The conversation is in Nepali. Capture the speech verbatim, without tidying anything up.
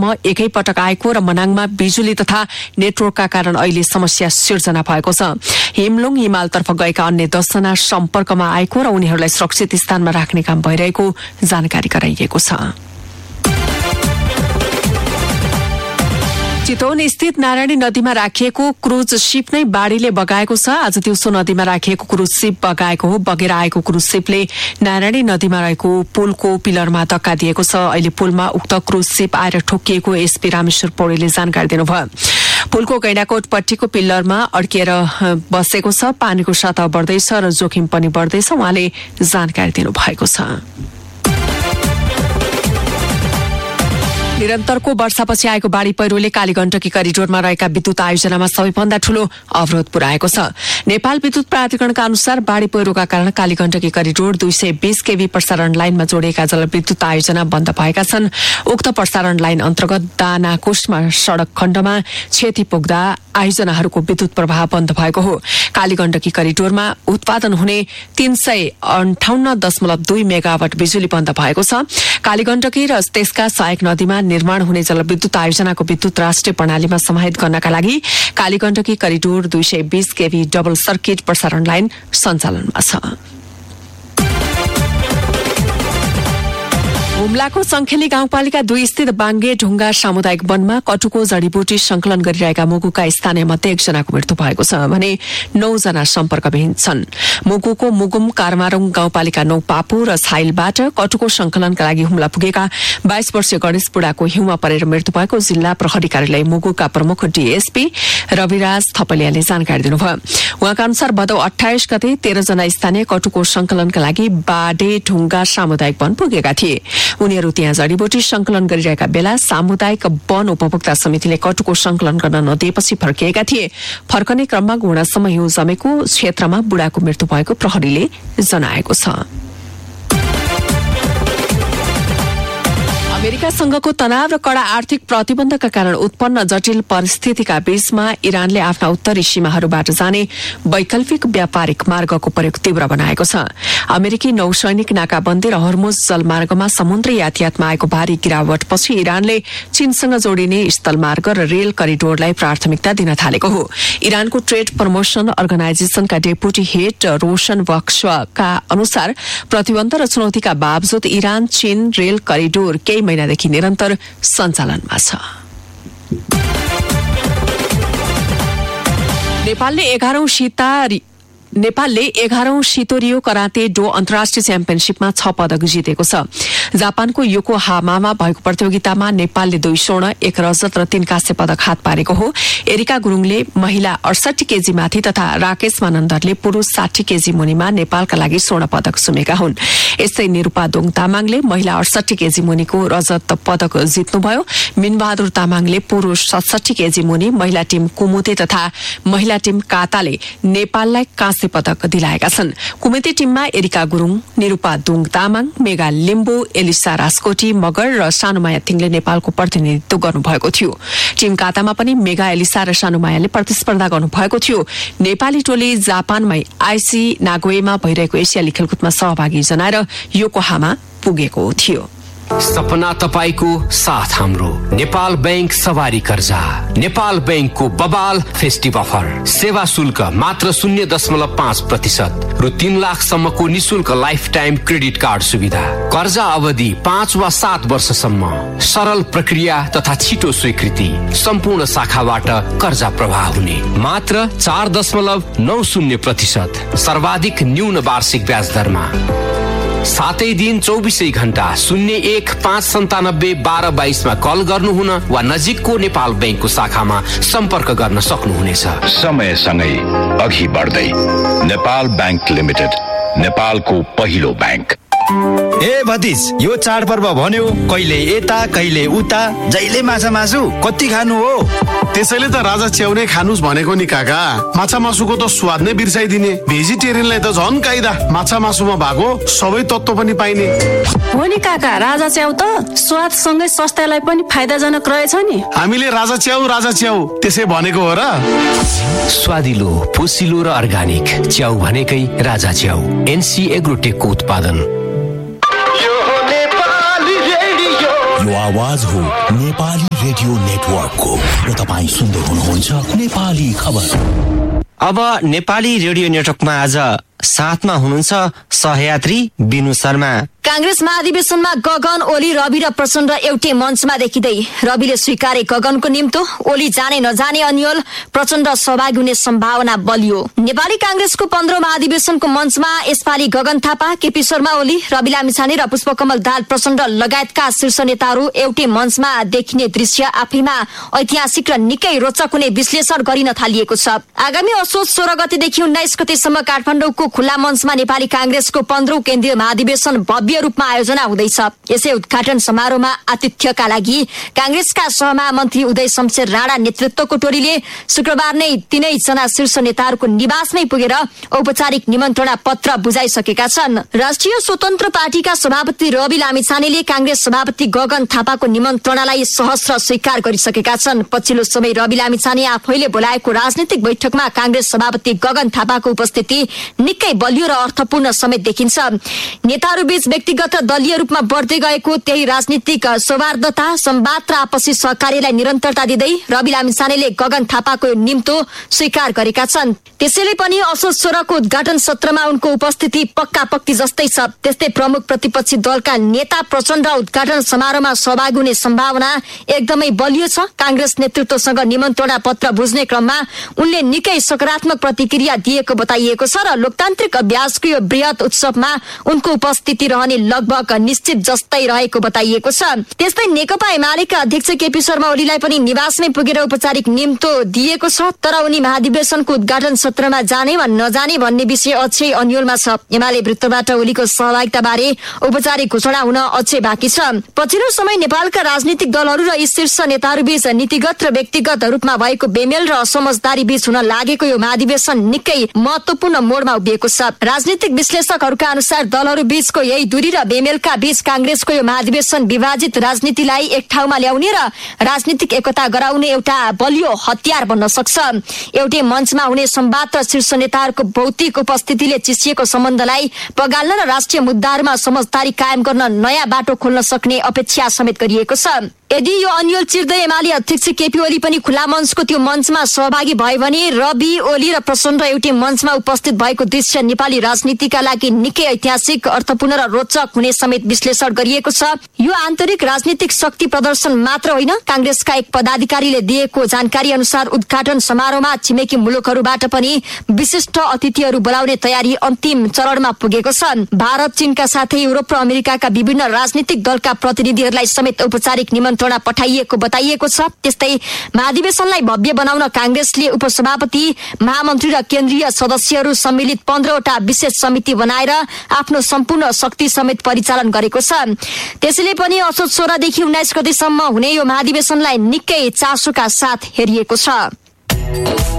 गतेसम्म एकै पटक आएको र मनाङमा बिजुली तथा नेटवर्कका कारण अहिले समस्या सिर्जना भएको छ। हिमलुङ हिमालतर्फ गएका अन्य दसजना सम्पर्कमा आएको र उनीहरूलाई सुरक्षित स्थानमा राख्ने काम भइरहेको जानकारी गराइएको छ। चितवन स्थित नारायणी नदीमा राखिएको क्रूज शिप नै बाढ़ीले बगाएको छ। आज दिउँसो नदीमा राखिएको क्रूज शिप बगाएको हो। बगेर आएको क्रूज शिपले नारायणी नदीमा रहेको पुलको पिलरमा धक्का दिएको छ। अहिले पुलमा उक्त क्रूज शिप आएर ठोकिएको एसपी रामेश्वर पौडेलले जानकारी दिनुभयो। पुलको गैंडाकोट पट्टीको पिल्लरमा अड्किएर बसेको छ। पानीको सतह बढ्दैछ र जोखिम पनि बढ्दैछ, उहाँले जानकारी दिनुभएको छ। निरन्तरको वर्षापछि आएको बाढ़ी पहिरोले कालीगण्डकी करिडोरमा रहेका विद्युत आयोजनामा सबैभन्दा ठूलो अवरोध पुर्याएको छ। नेपाल विद्युत प्राधिकरणका अनुसार बाढ़ी पहिरोका कारण कालीगण्डकी करिडोर दुई सय बीस केभी प्रसारण लाइनमा जोडिएका जलविद्युत आयोजना बन्द भएका छन्। उक्त प्रसारण लाइन अन्तर्गत दानाकोषमा सड़क खण्डमा क्षति पुग्दा आयोजनाहरूको विद्युत प्रवाह बन्द भएको हो। कालीगण्डकी करिडोरमा उत्पादन हुने तीन सय अन्ठाउन्न दशमलव दुई मेगावाट बिजुली बन्द भएको छ। कालीगण्डकी र त्यसका सहायक नदीमा निर्माण हुने जलविद्युत आयोजनाको विद्युत राष्ट्रिय प्रणालीमा समाहित गर्नका लागि कालीगण्डकी करिडोर दुई सय बीस केभी डबल सर्किट प्रसारण लाइन सञ्चालनमा छ। हुम्लाको संखेली गाउँपालिका दुई स्थित बाङ्गे ढुङ्गा सामुदायिक वनमा कटुको जडीबुटी संकलन गरिरहेका मुगुका स्थानीय मध्ये एकजनाको मृत्यु भएको छ भने नौजना सम्पर्कविहीन छन्। मुगुको मुगुम कारमारुङ गाउँपालिका नौ पापु र छाइलबाट कटुको संकलनका लागि हुम्ला पुगेका बाइस वर्षीय गणेश बुढाको हिउँमा परेर मृत्यु भएको जिल्ला प्रहरी कार्यालय मुगुका प्रमुख डीएसपी रविराज थपलियाले जानकारी दिनुभयो। उहाँका अनुसार भदौ अठाइस गते तेह्र जना स्थानीय कटुको संकलनका लागि बाडे ढुङ्गा सामुदायिक वन पुगेका थिए। उनीहरू त्यहाँ जडीबुटी संकलन गरिरहेका बेला सामुदायिक वन उपभोक्ता समितिले कटुको संकलन गर्न नदिएपछि फर्किएका थिए। फर्कने क्रममा घुँडासम्म हिउँ जमेको क्षेत्रमा बुढाको मृत्यु भएको प्रहरीले जनाएको छ। अमेरिकासँगको तनाव र कड़ा आर्थिक प्रतिबन्धका कारण उत्पन्न जटिल परिस्थितिका बीचमा इरानले आफ्ना उत्तरी सीमाहरूबाट जाने वैकल्पिक व्यापारिक मार्गको प्रयोग तीव्र बनाएको छ। अमेरिकी नौसैनिक नाकाबन्दी र हर्मुज जलमार्गमा समुद्री यातायातमा आएको भारी गिरावटपछि इरानले चीनसँग जोडिने स्थलमार्ग र रेल करिडोरलाई प्राथमिकता दिन थालेको हो। इरानको trade promotion अर्गनाइजेशनका deputy head Roshan बक्सका अनुसार प्रतिबन्ध र चुनौतीका बावजुद इरान चीन रेल करिडोर केही महिनादेखि निरन्तर सञ्चालनमा छ। नेपालले एघारौं सितारी नेपालले एघारौं सितोरियो कराते डो अन्तर्राष्ट्रिय च्याम्पियनशीपमा छ पदक जितेको छ। जापानको योकोहामामा भएको प्रतियोगितामा नेपालले दुई स्वर्ण एक रजत र तीन काँस्य पदक हात पारेको हो। एरिका गुरुङले महिला अडसठी केजी माथि तथा राकेश मानन्दरले पुरूष साठी केजी मुनिमा नेपालका लागि स्वर्ण पदक सुमेका हुन्। यस्तै निरूपा दोङ तामाङले महिला अडसठी केजी मुनिको रजत पदक जित्नुभयो। मिनबहादुर तामाङले पुरूष सतसठी केजी मुनि महिला टीम कुमुते तथा महिला टीम काताले नेपाललाई काँस्य पदक दिलाएका छन्। कुमेती टीममा एरिका गुरुङ, निरूपा दोङ तामाङ, मेगा लिम्बू, एलिसा रास्कोटी मगर र सानुमाया थिङले नेपालको प्रतिनिधित्व गर्नुभएको थियो। टीम कातामा पनि मेगा, एलिसा र सानुमायाले प्रतिस्पर्धा गर्नुभएको थियो। नेपाली टोली जापानमै आइसी नागोएमा भइरहेको एसियाली खेलकुदमा सहभागी जनाएर योकोहामा पुगेको थियो। सपना तपाईको साथ हाम्रो नेपाल बैंक सवारी कर्जा। नेपाल बैंकको बबाल फेस्टिभ अफर, सेवा शुल्क मात्र शून्य दशमलव पाँच प्रतिशत रु तीन लाखसम्मको निशुल्क लाइफ टाइम क्रेडिट कार्ड सुविधा, कर्जा अवधि पाँच वा सात वर्षसम्म, सरल प्रक्रिया तथा छिटो स्वीकृति, सम्पूर्ण शाखाबाट कर्जा प्रवाह हुने मात्र चार दशमलव नौ शून्य प्रतिशत, सर्वाधिक न्यून वार्षिक ब्याज दरमा, सातै दिन चौबिसै घण्टा शून्य एक पाँच सन्तानब्बे बाह्र बाइसमा कल गर्नुहुन वा नजिकको नेपाल बैंकको शाखामा सम्पर्क गर्न सक्नुहुनेछ। समयसँगै अघि बढ्दै नेपाल बैंक लिमिटेड, नेपालको पहिलो बैंक। ए भतिज, यो चाडपर्व भन्यो कहिले यता कहिले उता, जहिले माछा मासु कति खानु हो? त्यसैले त राजा च्याउ नै खानुस् भनेको नि काका। माछा मासुको त स्वाद नै बिर्साइदिने, भेजिटेरियनलाई त झन् काइदा। माछा मासुमा भएको सबै तत्त्व पनि पाइने हो नि काका। राजा च्याउ त स्वाद सँगै स्वास्थ्यलाई पनि फाइदाजनक रहेछ नि। हामीले राजा च्याउ राजा च्याउ त्यसै भनेको हो र। स्वादिलो, पोसिलो र अर्गानिक च्याउ भनेकै राजा च्याउ। एनसी एग्रोटेकको उत्पादन। यो आवाज हो नेपाली नेटवर्कको र तपाईँ सुन्दै हुनुहुन्छ नेपाली खबर। अब नेपाली रेडियो नेटवर्कमा आज साथमा हुनुहुन्छ सहयात्री बिनु शर्मा। कांग्रेस महाधिवेशनमा गगन, ओली, रवि र प्रचण्ड एउटै मञ्चमा देखिँदै रविले स्वीकारे गगनको निम्तो, ओली जाने नजाने अन्यल, प्रचण्ड सहभागी हुने सम्भावना बलियो। नेपाली कांग्रेसको पन्ध्रौं महाधिवेशनको मञ्चमा यसपालि गगन थापा, केपी शर्मा ओली, रवि लामिछाने र पुष्पकमल दाहाल प्रचण्ड लगायतका शीर्ष नेताहरू एउटै मञ्चमा देखिने दृश्य आफैमा ऐतिहासिक र निकै रोचक हुने विश्लेषण गरिन थालिएको छ। आगामी असोज सोह्र गतेदेखि उन्नाइस गतेसम्म काठमाडौँको खुल्ला मञ्चमा नेपाली कांग्रेसको पन्ध्रौं केन्द्रीय महाधिवेशन भव्य रूपमा आयोजना हुँदैछ। यसै उद्घाटन समारोहमा आतिथ्यका लागि कांग्रेसका सहमहामन्त्री उदय शमशेर राणा नेतृत्वको टोलीले शुक्रबार नै तीनै जना शीर्ष नेताहरूको निवासमै पुगेर औपचारिक निमन्त्रणा पत्र बुझाइसकेका छन्। राष्ट्रिय स्वतन्त्र पार्टीका सभापति रवि लामिछानेले कांग्रेस सभापति गगन थापाको निमन्त्रणालाई सहस्र स्वीकार गरिसकेका छन्। पछिल्लो समय रवि लामिछाने आफैले बोलाएको राजनीतिक बैठकमा कांग्रेस सभापति गगन थापाको उपस्थिति निकै बलियो र अर्थपूर्ण समेत देखिन्छ। नेताहरूबीच व्यक्तिगत र दलीय रूपमा बढ्दै गएको त्यही राजनीतिक सौहार्दता, संवाद र आपसी सहकार्यलाई निरन्तरता दिँदै रवि लामिछानेले गगन थापाको निम्तो स्वीकार गरेका छन्। त्यसैले पनि असोज सोह्रको उद्घाटन सत्रमा उनको उपस्थिति पक्का पक्की जस्तै छ। त्यस्तै प्रमुख प्रतिपक्षी दलका नेता प्रचण्ड उद्घाटन समारोहमा सहभागी हुने सम्भावना एकदमै बलियो छ। कांग्रेस नेतृत्वसँग निमन्त्रणा पत्र बुझ्ने क्रममा उनले निकै सकारात्मक प्रतिक्रिया दिएको बताइएको छ र लोकतान्त्रिक अभ्यासको यो बृहत उत्सवमा उनको उपस्थिति रहने लगभग निश्चित जस्तै रहेको बताइएको छ। त्यस्तै नेकपा एमालेका अध्यक्ष केपी शर्मा ओलीलाई पनि निवासमै पुगेर औपचारिक निम्तो दिएको छ। तर उनी महाधिवेशनको उद्घाटन सत्रमा जाने वा नजाने भन्ने विषय अझै अन्यलमा छ। एमाले वृत्तबाट ओलीको सहभागिता बारे औपचारिक घोषणा हुन अझै बाँकी छ। पछिल्लो समय नेपालका राजनीतिक दलहरू र यी शीर्ष नेताहरूबीच नीतिगत र व्यक्तिगत रूपमा भएको बेमेल र असमझदारी बीच हुन लागेको यो महाधिवेशन निकै महत्वपूर्ण मोडमा उभिएको छ। राजनीतिक विश्लेषकहरूका अनुसार दलहरू बीचको यही दूरी र बेमेलका बीच कांग्रेसको यो महाधिवेशन विभाजित राजनीतिलाई एक ठाउँमा ल्याउने र राजनीतिक एकता गराउने एउटा बलियो हतियार बन्न सक्छ। एउटै मञ्चमा हुने संवाद र शीर्ष नेताहरूको भौतिक उपस्थितिले चिसिएको सम्बन्धलाई पगाल्न र राष्ट्रिय मुद्दाहरूमा समझदारी कायम गर्न नयाँ बाटो खोल्न सक्ने अपेक्षा समेत गरिएको छ। यदि यो अन्यल चिर्दै एमाले अध्यक्ष केपी ओली पनि खुला मञ्चको त्यो मञ्चमा सहभागी भयो भने रवि, ओली र प्रचण्ड एउटै मञ्चमा उपस्थित भएको दृश्य नेपाली राजनीतिका लागि निकै ऐतिहासिक, अर्थपूर्ण र रोचक हुने समेत विश्लेषण गरिएको छ। यो आन्तरिक राजनीतिक शक्ति प्रदर्शन मात्र होइन, कांग्रेसका एक पदाधिकारीले दिएको जानकारी अनुसार उद्घाटन समारोहमा छिमेकी मुलुकहरूबाट पनि विशिष्ट अतिथिहरू बोलाउने तयारी अन्तिम चरणमा पुगेको छ। भारत, चीनका साथै युरोप र अमेरिकाका विभिन्न राजनीतिक दलका प्रतिनिधिहरूलाई समेत औपचारिक निमन्त्रणा पठाइएको बताइएको छ। त्यस्तै महाधिवेशनलाई भव्य बनाउन कांग्रेसले उपसभापति, महामन्त्री र केन्द्रीय सदस्यहरू सम्मिलित पन्ध्रवटा विशेष समिति बनाएर आफ्नो सम्पूर्ण शक्ति समेत परिचालन गरेको छ। त्यसैले पनि असोज सोह्रदेखि उन्नाइस गतेसम्म हुने यो महाधिवेशनलाई निकै चासोका साथ हेरिएको छ।